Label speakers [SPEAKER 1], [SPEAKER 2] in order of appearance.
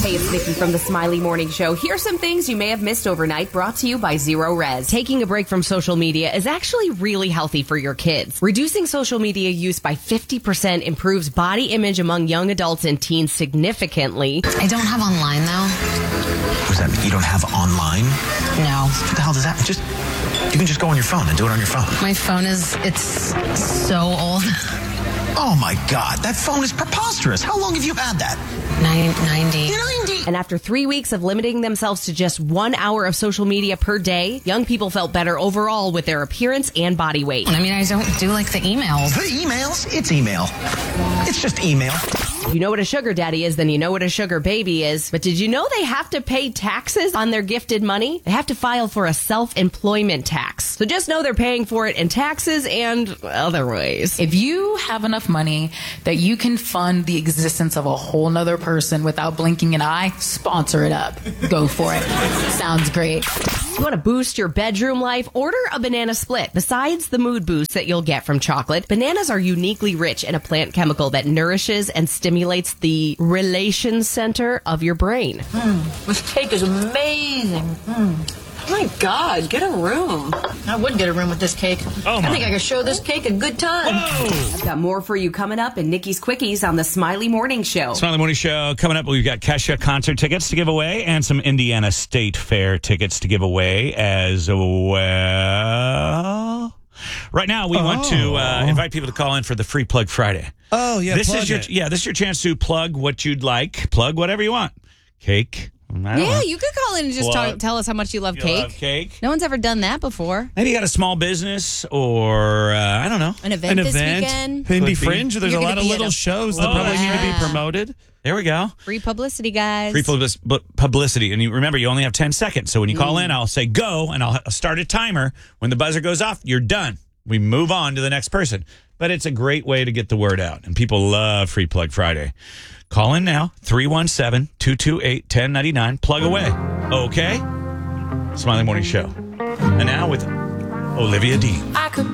[SPEAKER 1] Hey, it's Nikki from the Smiley Morning Show. Here's some things you may have missed overnight, brought to you by Zero Res. Taking a break from social media is actually really healthy for your kids. Reducing social media use by 50% improves body image among young adults and teens significantly.
[SPEAKER 2] I don't have online, though.
[SPEAKER 3] What does that mean? You don't have online?
[SPEAKER 2] No.
[SPEAKER 3] What the hell does that mean? You can just go on your phone and do it on your phone.
[SPEAKER 2] My phone it's so old.
[SPEAKER 3] Oh my God, that phone is preposterous. How long have you had that?
[SPEAKER 2] 90.
[SPEAKER 3] 90.
[SPEAKER 1] And after 3 weeks of limiting themselves to just 1 hour of social media per day, young people felt better overall with their appearance and body weight.
[SPEAKER 2] I mean, I don't do like the emails.
[SPEAKER 3] The emails? It's email. It's just email.
[SPEAKER 1] You know what a sugar daddy is, then you know what a sugar baby is. But did you know they have to pay taxes on their gifted money? They have to file for a self-employment tax. So just know they're paying for it in taxes and other ways.
[SPEAKER 4] If you have enough money that you can fund the existence of a whole nother person without blinking an eye, sponsor it up. Go for it. Sounds great.
[SPEAKER 1] You want to boost your bedroom life? Order a banana split. Besides the mood boost that you'll get from chocolate, bananas are uniquely rich in a plant chemical that nourishes and stimulates the relation center of your brain.
[SPEAKER 5] This cake is amazing. Oh my God, get a room. I would get a room with this cake. I think I could show this cake a good time.
[SPEAKER 1] I've got more for you coming up in Nikki's Quickies on the Smiley Morning Show.
[SPEAKER 6] Smiley Morning Show coming up. We've got Kesha concert tickets to give away and some Indiana State Fair tickets to give away as well. Right now, we want to invite people to call in for the Free Plug Friday.
[SPEAKER 7] Oh, yeah,
[SPEAKER 6] this is your chance to plug what you'd like. Plug whatever you want. Cake.
[SPEAKER 8] Yeah, you could call in and just tell us how much you love cake.
[SPEAKER 6] Love cake.
[SPEAKER 8] No one's ever done that before.
[SPEAKER 6] Maybe you got a small business or, I don't know.
[SPEAKER 8] An event this weekend.
[SPEAKER 7] Indie Fringe. There's a lot of little shows that probably need to be promoted.
[SPEAKER 6] There we go.
[SPEAKER 8] Free publicity, guys.
[SPEAKER 6] Free publicity. And you remember, you only have 10 seconds. So when you call in, I'll say go, and I'll start a timer. When the buzzer goes off, you're done. We move on to the next person. But it's a great way to get the word out. And people love Free Plug Friday. Call in now, 317-228-1099. Plug away. Okay? Smiley Morning Show. And now with Olivia Dean.